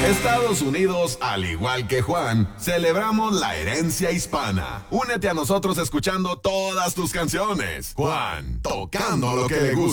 Estados Unidos, al igual que Juan, celebramos la herencia hispana. Únete a nosotros escuchando todas tus canciones. Juan, tocando lo que le gusta.